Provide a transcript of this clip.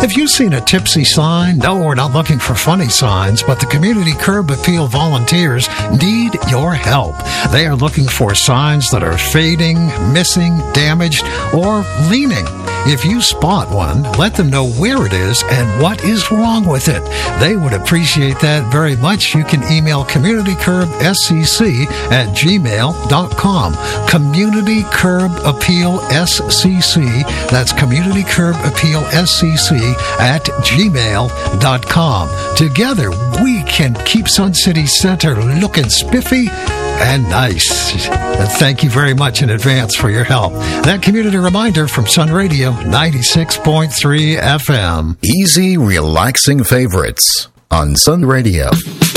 Have you seen a tipsy sign? No, we're not looking for funny signs, but the Community Curb Appeal volunteers need your help. They are looking for signs that are fading, missing, damaged, or leaning. If you spot one, let them know where it is and what is wrong with it. They would appreciate that very much. You can email communitycurbscc@gmail.com. Community Curb Appeal SCC. That's Community Curb Appeal SCC @gmail.com. Together, we can keep Sun City Center looking spiffy and nice. And thank you very much in advance for your help. That community reminder from Sun Radio 96.3 FM. Easy, relaxing favorites on Sun Radio.